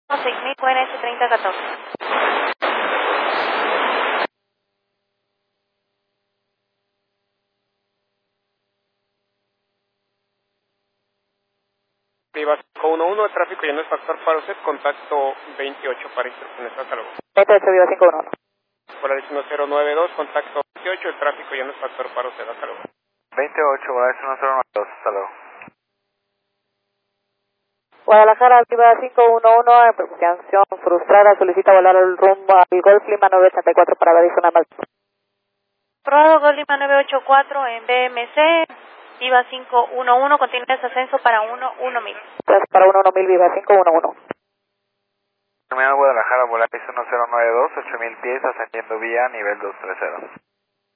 6000, QNH 3014. Viva 511, el tráfico ya no es factor para usted, contacto 28 para instrucciones, hasta luego. 28, Viva 511. Polaris 1092, contacto 28, el tráfico ya no es factor para usted, hasta luego. 28, Polaris 1092, hasta luego. Guadalajara, Viva 511, en propagación frustrada, solicita volar el rumbo al Golf Lima 984 para Arizona más. Probado Gol Lima 984 en BMC, Viva 511, continúa ese ascenso para 1000. Gracias para 11000, Viva 511. Terminal Guadalajara, Polaris 1092, 8000 pies, ascendiendo vía nivel 230.